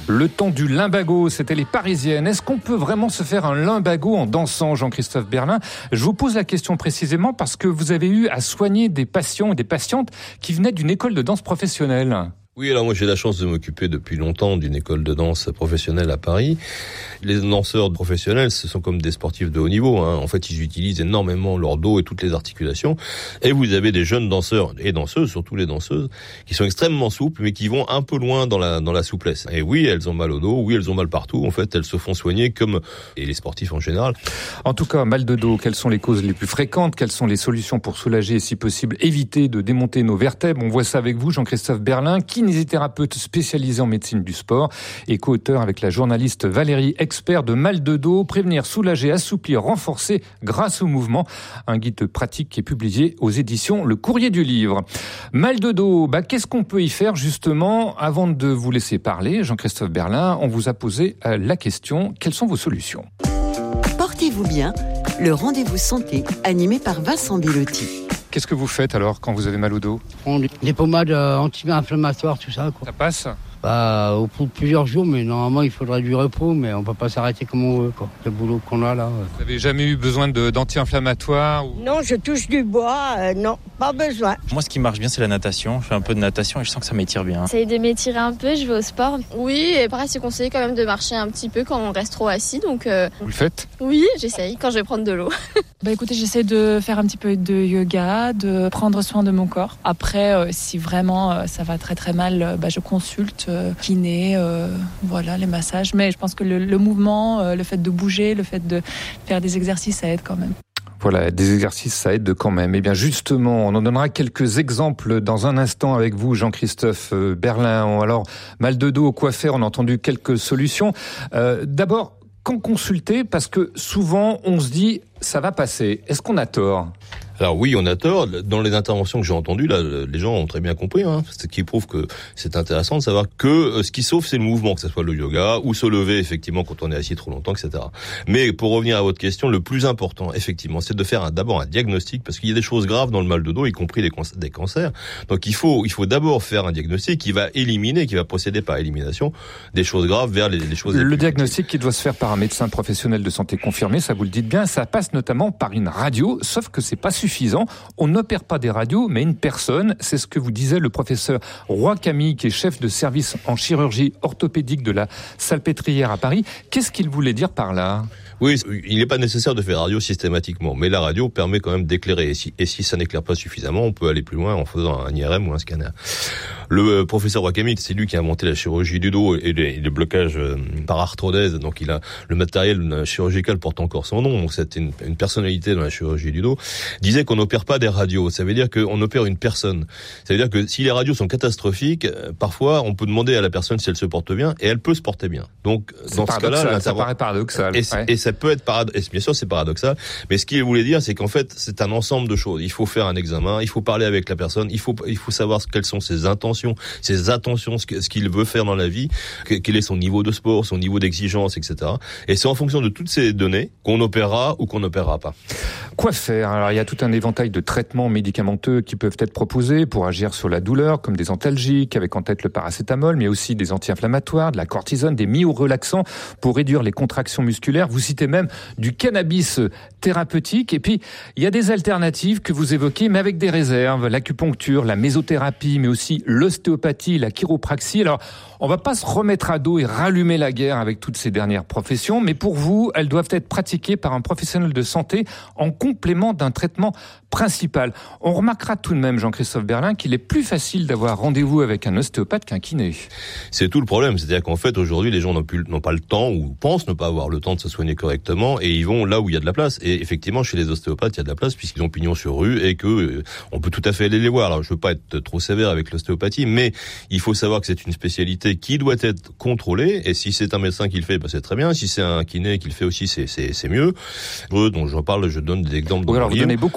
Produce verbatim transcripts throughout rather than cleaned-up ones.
Le temps du limbago, c'était les Parisiennes. Est-ce qu'on peut vraiment se faire un limbago en dansant, Jean-Christophe Berlin? Je vous pose la question précisément parce que vous avez eu à soigner des patients et des patientes qui venaient d'une école de danse professionnelle. Oui, alors moi j'ai la chance de m'occuper depuis longtemps d'une école de danse professionnelle à Paris. Les danseurs professionnels, ce sont comme des sportifs de haut niveau, hein. En fait, ils utilisent énormément leur dos et toutes les articulations. Et vous avez des jeunes danseurs et danseuses, surtout les danseuses, qui sont extrêmement souples, mais qui vont un peu loin dans la dans la souplesse. Et oui, elles ont mal au dos, oui, elles ont mal partout. En fait, elles se font soigner comme et les sportifs en général. En tout cas, mal de dos, quelles sont les causes les plus fréquentes? Quelles sont les solutions pour soulager et, si possible, éviter de démonter nos vertèbres? On voit ça avec vous, Jean-Christophe Berlin, kinésithérapeute spécialisé en médecine du sport et co-auteur avec la journaliste Valérie, expert de mal de dos, prévenir, soulager, assouplir, renforcer grâce au mouvement. Un guide pratique qui est publié aux éditions Le Courrier du Livre. Mal de dos, bah, qu'est-ce qu'on peut y faire justement? Avant de vous laisser parler, Jean-Christophe Berlin, on vous a posé la question, quelles sont vos solutions? Portez-vous bien, le rendez-vous santé animé par Vincent Bilotti. Qu'est-ce que vous faites alors quand vous avez mal au dos? On des pommades euh, anti-inflammatoires, tout ça, quoi. Ça passe? Bah, au bout de plusieurs jours, mais normalement il faudrait du repos, mais on peut pas s'arrêter comme on veut, quoi. Le boulot qu'on a là. Ouais. Vous n'avez jamais eu besoin de, d'anti-inflammatoires ou... Non, je touche du bois, euh, non, pas besoin. Moi, ce qui marche bien, c'est la natation. Je fais un peu de natation et je sens que ça m'étire bien. J'essaye de m'étirer un peu, je vais au sport. Oui, et pareil, c'est conseillé quand même de marcher un petit peu quand on reste trop assis, donc... Euh... Vous le faites? Oui, j'essaye, quand je vais prendre de l'eau. Bah écoutez, j'essaie de faire un petit peu de yoga, de prendre soin de mon corps. Après, euh, si vraiment euh, ça va très très mal, euh, bah, je consulte euh, kiné, euh, voilà, les massages. Mais je pense que le, le mouvement, euh, le fait de bouger, le fait de faire des exercices, ça aide quand même. Voilà, des exercices, ça aide quand même. Eh bien, justement, on en donnera quelques exemples dans un instant avec vous, Jean-Christophe Berlin. Alors, mal de dos, quoi faire? On a entendu quelques solutions. Euh, d'abord, quand consulter? Parce que souvent, on se dit, ça va passer. Est-ce qu'on a tort? Alors oui, on a tort. Dans les interventions que j'ai entendues, là, les gens ont très bien compris, hein, ce qui prouve que c'est intéressant de savoir que euh, ce qui sauve, c'est le mouvement, que ce soit le yoga ou se lever, effectivement, quand on est assis trop longtemps, et cetera. Mais pour revenir à votre question, le plus important, effectivement, c'est de faire un, d'abord un diagnostic, parce qu'il y a des choses graves dans le mal de dos, y compris des, des cancers. Donc il faut, il faut d'abord faire un diagnostic qui va éliminer, qui va procéder par élimination des choses graves vers les, les choses. Le diagnostic qui doit se faire par un médecin professionnel de santé confirmé, ça vous le dites bien, ça passe notamment par une radio, sauf que c'est pas suffisant. On n'opère pas des radios, mais une personne. C'est ce que vous disait le professeur Roy Camille, qui est chef de service en chirurgie orthopédique de la Salpêtrière à Paris. Qu'est-ce qu'il voulait dire par là? Oui, il n'est pas nécessaire de faire radio systématiquement, mais la radio permet quand même d'éclairer. Et si, et si ça n'éclaire pas suffisamment, on peut aller plus loin en faisant un I R M ou un scanner. Le professeur Wakami, c'est lui qui a inventé la chirurgie du dos et les, les blocages par arthrodèse. Donc il a le matériel chirurgical porte encore son nom. Donc c'était une, une personnalité dans la chirurgie du dos. Disait qu'on n'opère pas des radios. Ça veut dire qu'on opère une personne. Ça veut dire que si les radios sont catastrophiques, parfois on peut demander à la personne si elle se porte bien et elle peut se porter bien. Donc c'est dans ce cas-là, ça paraît paradoxal. Et, ouais. et ça peut être paradoxal. Bien sûr, c'est paradoxal. Mais ce qu'il voulait dire, c'est qu'en fait, c'est un ensemble de choses. Il faut faire un examen, il faut parler avec la personne, il faut il faut savoir quelles sont ses intentions, ses attentions, ce qu'il veut faire dans la vie, quel est son niveau de sport, son niveau d'exigence, et cetera. Et c'est en fonction de toutes ces données qu'on opérera ou qu'on n'opérera pas. Quoi faire? Alors, il y a tout un éventail de traitements médicamenteux qui peuvent être proposés pour agir sur la douleur, comme des antalgiques, avec en tête le paracétamol, mais aussi des anti-inflammatoires, de la cortisone, des myorelaxants pour réduire les contractions musculaires. Vous citez même du cannabis thérapeutique. Et puis, il y a des alternatives que vous évoquez, mais avec des réserves. L'acupuncture, la mésothérapie, mais aussi l'ostéopathie, la chiropraxie. Alors, on va pas se remettre à dos et rallumer la guerre avec toutes ces dernières professions, mais pour vous, elles doivent être pratiquées par un professionnel de santé en complément d'un traitement principal. On remarquera tout de même, Jean-Christophe Berlin, qu'il est plus facile d'avoir rendez-vous avec un ostéopathe qu'un kiné. C'est tout le problème. C'est-à-dire qu'en fait, aujourd'hui, les gens n'ont, plus, n'ont pas le temps ou pensent ne pas avoir le temps de se soigner correctement et ils vont là où il y a de la place. Et effectivement, chez les ostéopathes, il y a de la place puisqu'ils ont pignon sur rue et que euh, on peut tout à fait aller les voir. Alors, je veux pas être trop sévère avec l'ostéopathie, mais il faut savoir que c'est une spécialité qui doit être contrôlée. Et si c'est un médecin qui le fait, bah, c'est très bien. Si c'est un kiné qui le fait aussi, c'est, c'est, c'est mieux. Eux, dont je parle, je donne des exemples dans oui, alors, mon vous livre. donnez beaucoup d'exemples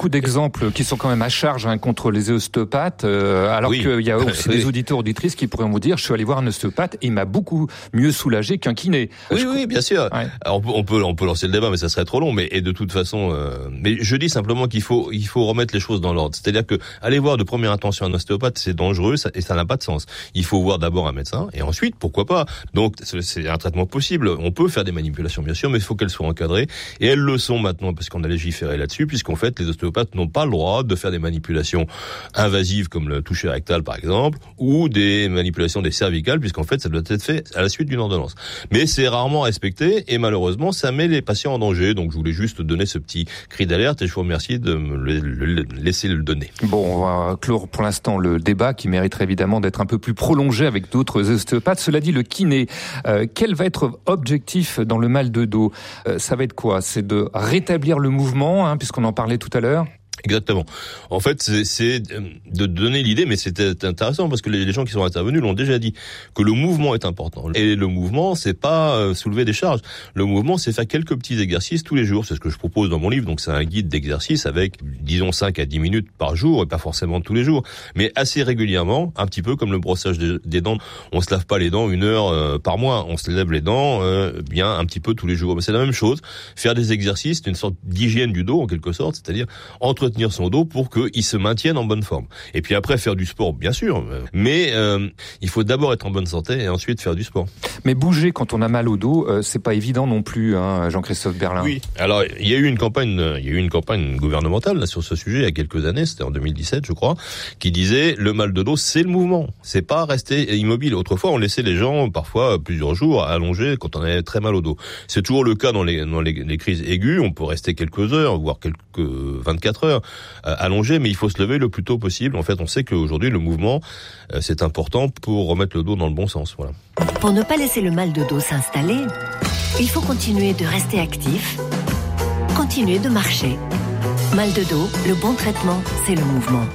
exemple, qui sont quand même à charge hein, contre les ostéopathes, euh, alors oui. qu'il y a aussi oui. des auditeurs auditrices qui pourraient vous dire, je suis allé voir un ostéopathe et il m'a beaucoup mieux soulagé qu'un kiné. Oui, je oui, crois... bien sûr. Ouais. Alors, on peut, on peut lancer le débat, mais ça serait trop long. Mais et de toute façon, euh, mais je dis simplement qu'il faut, il faut remettre les choses dans l'ordre. C'est-à-dire que aller voir de première intention un ostéopathe, c'est dangereux ça, et ça n'a pas de sens. Il faut voir d'abord un médecin et ensuite, pourquoi pas. Donc, c'est un traitement possible. On peut faire des manipulations, bien sûr, mais il faut qu'elles soient encadrées. Et elles le sont maintenant parce qu'on a légiféré là-dessus, puisqu'en fait, les ostéopathes n'ont pas le droit de faire des manipulations invasives comme le toucher rectal, par exemple, ou des manipulations des cervicales, puisqu'en fait, ça doit être fait à la suite d'une ordonnance. Mais c'est rarement respecté et malheureusement, ça met les patients en danger. Donc, je voulais juste donner ce petit cri d'alerte et je vous remercie de me le, le, le laisser le donner. Bon, on va clore pour l'instant le débat qui mériterait évidemment d'être un peu plus prolongé avec d'autres ostéopathes. Cela dit, le kiné, euh, quel va être objectif dans le mal de dos ? euh, Ça va être quoi ? C'est de rétablir le mouvement, hein, puisqu'on en parlait tout à l'heure ? Exactement. En fait, c'est, c'est de donner l'idée, mais c'était intéressant parce que les gens qui sont intervenus l'ont déjà dit, que le mouvement est important. Et le mouvement, c'est pas soulever des charges. Le mouvement, c'est faire quelques petits exercices tous les jours. C'est ce que je propose dans mon livre. Donc, c'est un guide d'exercices avec, disons, cinq à dix minutes par jour, et pas forcément tous les jours, mais assez régulièrement, un petit peu comme le brossage des dents. On se lave pas les dents une heure euh, par mois. On se lave les dents euh, bien un petit peu tous les jours. Mais c'est la même chose. Faire des exercices, c'est une sorte d'hygiène du dos, en quelque sorte, c'est-à-dire entretenir son dos pour qu'il se maintienne en bonne forme. Et puis après, faire du sport, bien sûr, mais euh, il faut d'abord être en bonne santé et ensuite faire du sport. Mais bouger quand on a mal au dos, euh, c'est pas évident non plus, hein, Jean-Christophe Berlin. Oui, alors il y a eu une campagne, il y a eu une campagne gouvernementale là, sur ce sujet il y a quelques années, c'était en deux mille dix-sept, je crois, qui disait le mal de dos, c'est le mouvement, c'est pas rester immobile. Autrefois, on laissait les gens parfois plusieurs jours allongés quand on avait très mal au dos. C'est toujours le cas dans les dans les, les crises aiguës. On peut rester quelques heures, voire quelques vingt-quatre heures. Euh, allongé, mais il faut se lever le plus tôt possible. En fait, on sait qu'aujourd'hui, le mouvement, euh, c'est important pour remettre le dos dans le bon sens. Voilà. Pour ne pas laisser le mal de dos s'installer, il faut continuer de rester actif, continuer de marcher. Mal de dos, le bon traitement, c'est le mouvement.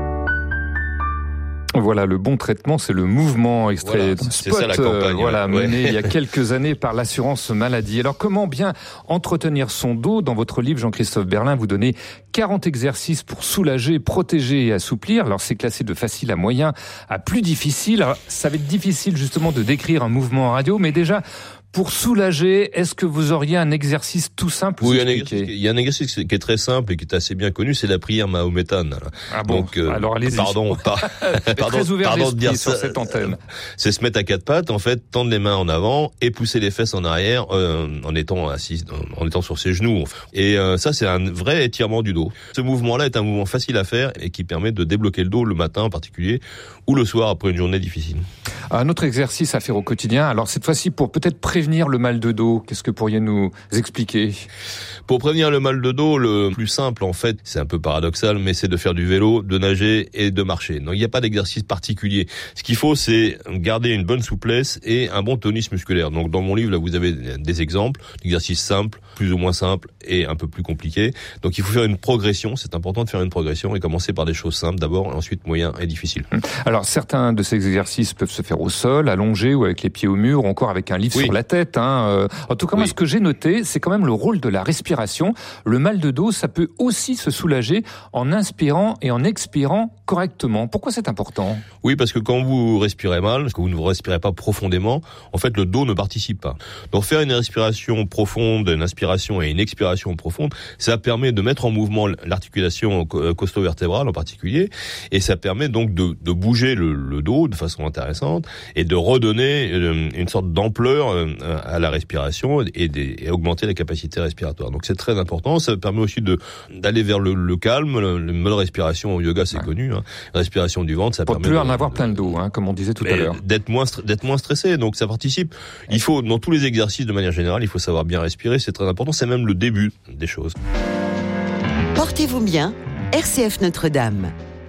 Voilà, le bon traitement, c'est le mouvement, extrait voilà, d'un spot, ça, la campagne, euh, voilà, ouais. mené il y a quelques années par l'assurance maladie. Alors, comment bien entretenir son dos ? Dans votre livre, Jean-Christophe Berlin, vous donnez quarante exercices pour soulager, protéger et assouplir. Alors, c'est classé de facile à moyen à plus difficile. Alors, ça va être difficile, justement, de décrire un mouvement en radio, mais déjà, pour soulager, est-ce que vous auriez un exercice tout simple ? Oui, il y, a un exercice, il y a un exercice qui est très simple et qui est assez bien connu, c'est la prière mahométane. Ah bon, donc, euh, alors allez-y. Pardon, par, pardon, très ouvert pardon de dire sur ça, cette antenne. C'est se mettre à quatre pattes, en fait, tendre les mains en avant et pousser les fesses en arrière euh, en étant assis, en étant sur ses genoux. Et euh, ça, c'est un vrai étirement du dos. Ce mouvement-là est un mouvement facile à faire et qui permet de débloquer le dos le matin en particulier ou le soir après une journée difficile. Un autre exercice à faire au quotidien, alors cette fois-ci pour peut-être prévenir le mal de dos, qu'est-ce que pourriez nous expliquer ? Pour prévenir le mal de dos, le plus simple en fait, c'est un peu paradoxal, mais c'est de faire du vélo, de nager et de marcher. Donc il n'y a pas d'exercice particulier. Ce qu'il faut, c'est garder une bonne souplesse et un bon tonus musculaire. Donc dans mon livre, là, vous avez des exemples d'exercices simples, plus ou moins simples et un peu plus compliqués. Donc il faut faire une progression, c'est important de faire une progression et commencer par des choses simples d'abord, ensuite moyen et difficile. Alors certains de ces exercices peuvent se faire au sol, allongé ou avec les pieds au mur, ou encore avec un livre oui. sur la tête. Hein. En tout cas, moi, oui. ce que j'ai noté, c'est quand même le rôle de la respiration. Le mal de dos, ça peut aussi se soulager en inspirant et en expirant correctement. Pourquoi c'est important ? Oui, parce que quand vous respirez mal, parce que vous ne respirez pas profondément, en fait, le dos ne participe pas. Donc, faire une respiration profonde, une inspiration et une expiration profonde, ça permet de mettre en mouvement l'articulation costo-vertébrale en particulier, et ça permet donc de, de bouger le, le dos de façon intéressante et de redonner une sorte d'ampleur à la respiration et, des, et augmenter la capacité respiratoire. Donc, c'est très important. Ça permet aussi de d'aller vers le, le calme, le, le mode respiration au yoga, c'est ouais. connu. Hein. Respiration du ventre, ça Pour permet plus de, en avoir de, plein le dos, hein, comme on disait tout à l'heure. D'être moins d'être moins stressé. Donc ça participe. Il faut dans tous les exercices de manière générale, il faut savoir bien respirer. C'est très important. C'est même le début des choses. Portez-vous bien. R C F Notre-Dame.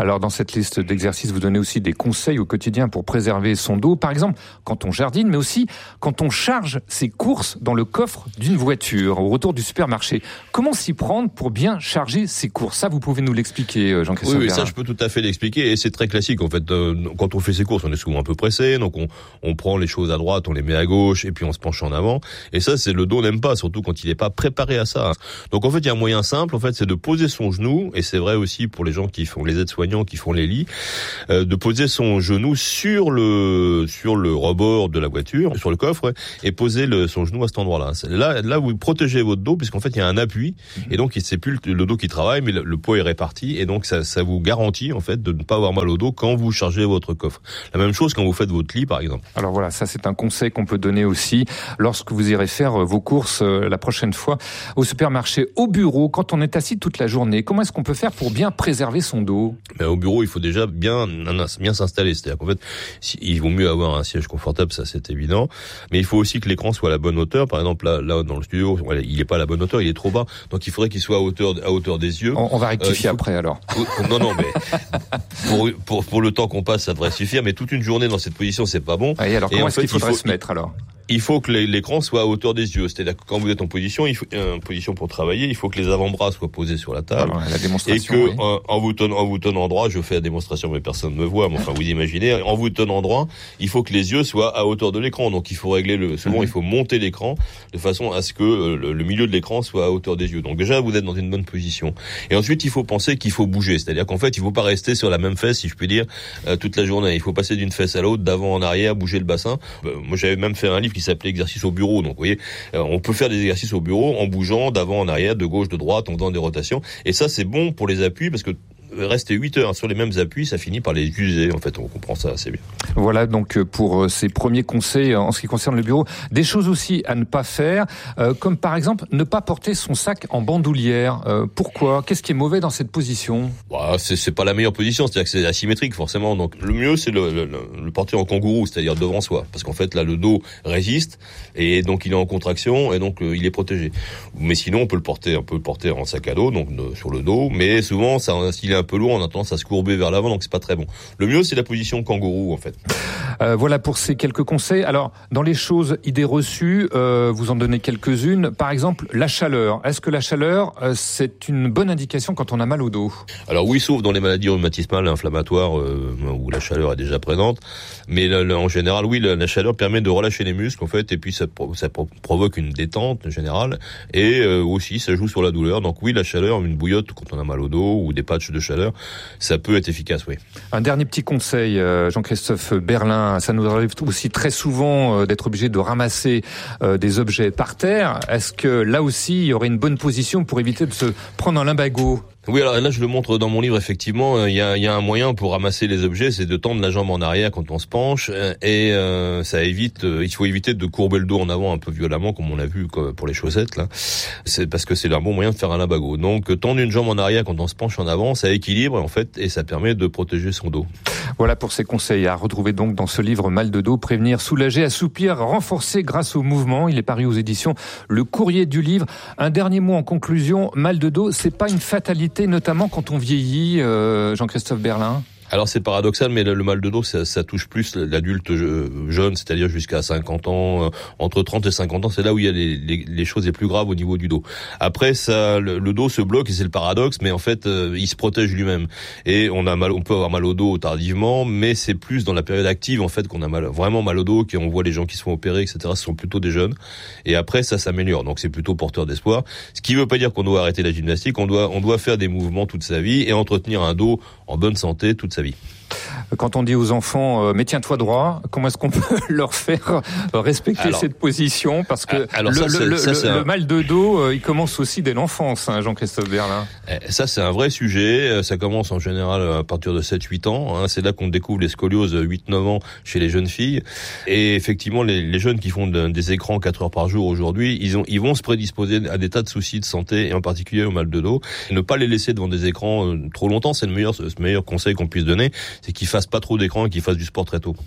Alors dans cette liste d'exercices, vous donnez aussi des conseils au quotidien pour préserver son dos. Par exemple, quand on jardine, mais aussi quand on charge ses courses dans le coffre d'une voiture au retour du supermarché. Comment s'y prendre pour bien charger ses courses? Ça, vous pouvez nous l'expliquer, Jean-Christophe Oui, oui, Berlin. ça je peux tout à fait l'expliquer et c'est très classique en fait. Euh, quand on fait ses courses, on est souvent un peu pressé, donc on, on prend les choses à droite, on les met à gauche et puis on se penche en avant. Et ça, c'est le dos n'aime pas, surtout quand il n'est pas préparé à ça. Donc en fait, il y a un moyen simple, en fait, c'est de poser son genou, et c'est vrai aussi pour les gens qui font les aides-soignants, qui font les lits, euh, de poser son genou sur le sur le rebord de la voiture, sur le coffre, ouais, et poser le, son genou à cet endroit-là. Là, là, vous protégez votre dos, puisqu'en fait, il y a un appui, et donc c'est plus le, le dos qui travaille, mais le, le poids est réparti, et donc ça, ça vous garantit en fait de ne pas avoir mal au dos quand vous chargez votre coffre. La même chose quand vous faites votre lit, par exemple. Alors voilà, ça c'est un conseil qu'on peut donner aussi lorsque vous irez faire vos courses la prochaine fois au supermarché, au bureau, quand on est assis toute la journée. Comment est-ce qu'on peut faire pour bien préserver son dos? Mais au bureau, il faut déjà bien bien s'installer. C'est-à-dire qu'en fait, il vaut mieux avoir un siège confortable, ça c'est évident. Mais il faut aussi que l'écran soit à la bonne hauteur. Par exemple, là, là dans le studio, il n'est pas à la bonne hauteur, il est trop bas. Donc il faudrait qu'il soit à hauteur à hauteur des yeux. On, on va rectifier euh, faut... après alors. Non, non, mais pour, pour pour le temps qu'on passe, ça devrait suffire. Mais toute une journée dans cette position, c'est pas bon. Ah, et alors, comment est-ce qu'il faudrait faut... se mettre alors? Il faut que l'écran soit à hauteur des yeux. C'est-à-dire que quand vous êtes en position, il faut, en position pour travailler, il faut que les avant-bras soient posés sur la table. Alors, la démonstration, et que, oui. en, en vous tenant, en vous tenant droit, je fais la démonstration, mais personne ne me voit. Mais enfin, vous imaginez, en vous tenant droit, il faut que les yeux soient à hauteur de l'écran. Donc, il faut régler le, souvent, mmh. il faut monter l'écran de façon à ce que le, le milieu de l'écran soit à hauteur des yeux. Donc, déjà, vous êtes dans une bonne position. Et ensuite, il faut penser qu'il faut bouger. C'est-à-dire qu'en fait, il ne faut pas rester sur la même fesse, si je puis dire, euh, toute la journée. Il faut passer d'une fesse à l'autre, d'avant en arrière, bouger le bassin. Euh, moi, j'avais même fait un livre qui s'appelait Exercice au bureau. Donc, vous voyez, on peut faire des exercices au bureau en bougeant d'avant en arrière, de gauche, de droite, en faisant des rotations. Et ça, c'est bon pour les appuis parce que rester huit heures sur les mêmes appuis, ça finit par les user. En fait, on comprend ça assez bien. Voilà donc pour ces premiers conseils en ce qui concerne le bureau. Des choses aussi à ne pas faire, euh, comme par exemple ne pas porter son sac en bandoulière. Euh, pourquoi? Qu'est-ce qui est mauvais dans cette position? Bah, c'est, c'est pas la meilleure position, c'est-à-dire que c'est asymétrique forcément. Donc le mieux, c'est le, le, le porter en kangourou, c'est-à-dire devant soi, parce qu'en fait là le dos résiste et donc il est en contraction et donc euh, il est protégé. Mais sinon, on peut le porter, on peut le porter en sac à dos, donc de, sur le dos. Mais souvent, ça, s'il est un peu lourd, on a tendance à se courber vers l'avant, donc c'est pas très bon. Le mieux, c'est la position kangourou, en fait. Euh, voilà pour ces quelques conseils. Alors, dans les choses, idées reçues, euh, vous en donnez quelques-unes. Par exemple, la chaleur. Est-ce que la chaleur, euh, c'est une bonne indication quand on a mal au dos? Alors oui, sauf dans les maladies rhumatismales, inflammatoires, euh, où la chaleur est déjà présente. Mais là, là, en général, oui, la, la chaleur permet de relâcher les muscles, en fait, et puis ça, ça provoque une détente générale. Et euh, aussi, ça joue sur la douleur. Donc oui, la chaleur, une bouillotte quand on a mal au dos, ou des patchs de chaleur, ça peut être efficace, oui. Un dernier petit conseil, Jean-Christophe Berlin, ça nous arrive aussi très souvent d'être obligé de ramasser des objets par terre. Est-ce que là aussi, il y aurait une bonne position pour éviter de se prendre un limbago? Oui, alors là je le montre dans mon livre, effectivement, il y a, il y a un moyen pour ramasser les objets, c'est de tendre la jambe en arrière quand on se penche, et euh, ça évite, euh, il faut éviter de courber le dos en avant un peu violemment, comme on l'a vu pour les chaussettes, là. C'est parce que c'est un bon moyen de faire un limbago. Donc tendre une jambe en arrière quand on se penche en avant, ça équilibre en fait, et ça permet de protéger son dos. Voilà pour ces conseils à retrouver donc dans ce livre Mal de dos, prévenir, soulager, assouplir, renforcer grâce au mouvement. Il est paru aux éditions Le Courrier du Livre. Un dernier mot en conclusion, mal de dos, c'est pas une fatalité, notamment quand on vieillit, euh, Jean-Christophe Berlin? Alors c'est paradoxal, mais le, le mal de dos, ça, ça touche plus l'adulte jeune, c'est-à-dire jusqu'à cinquante ans, euh, entre trente et cinquante ans, c'est là où il y a les, les, les choses les plus graves au niveau du dos. Après, ça, le, le dos se bloque et c'est le paradoxe, mais en fait, euh, il se protège lui-même. Et on a mal, on peut avoir mal au dos tardivement, mais c'est plus dans la période active en fait qu'on a mal, vraiment mal au dos, qu'on voit les gens qui se font opérer, et cetera. Ce sont plutôt des jeunes. Et après, ça s'améliore, donc c'est plutôt porteur d'espoir. Ce qui veut pas dire qu'on doit arrêter la gymnastique, on doit, on doit faire des mouvements toute sa vie et entretenir un dos en bonne santé toute sa vie. Quand on dit aux enfants euh, mais tiens-toi droit, comment est-ce qu'on peut leur faire respecter alors, cette position? Parce que alors le, ça, le, ça, le, le un... mal de dos, euh, il commence aussi dès l'enfance, hein, Jean-Christophe Berlin. Ça, c'est un vrai sujet. Ça commence en général à partir de sept huit ans. Hein. C'est là qu'on découvre les scolioses huit neuf ans chez les jeunes filles. Et effectivement, les, les jeunes qui font de, des écrans quatre heures par jour aujourd'hui, ils, ont, ils vont se prédisposer à des tas de soucis de santé, et en particulier au mal de dos. Ne pas les laisser devant des écrans euh, trop longtemps, c'est le meilleur, le meilleur conseil qu'on puisse donner, c'est qu'ils fassent pas trop d'écran et qu'ils fassent du sport très tôt.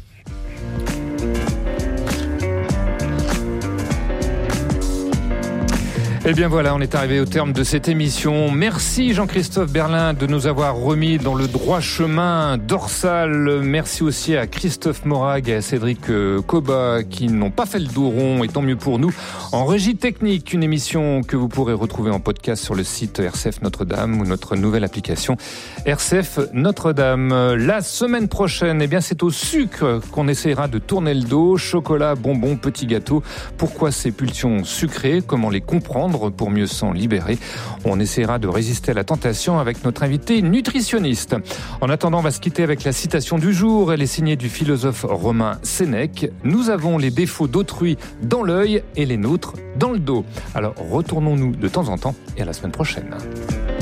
Eh bien voilà, on est arrivé au terme de cette émission. Merci Jean-Christophe Berlin de nous avoir remis dans le droit chemin dorsal. Merci aussi à Christophe Morag et à Cédric Coba qui n'ont pas fait le dos rond, et tant mieux pour nous. En régie technique, une émission que vous pourrez retrouver en podcast sur le site R C F Notre-Dame ou notre nouvelle application R C F Notre-Dame. La semaine prochaine, eh bien c'est au sucre qu'on essaiera de tourner le dos. Chocolat, bonbons, petits gâteaux. Pourquoi ces pulsions sucrées? Comment les comprendre pour mieux s'en libérer? On essaiera de résister à la tentation avec notre invité nutritionniste. En attendant, on va se quitter avec la citation du jour. Elle est signée du philosophe romain Sénèque. Nous avons les défauts d'autrui dans l'œil et les nôtres dans le dos. Alors retournons-nous de temps en temps et à la semaine prochaine.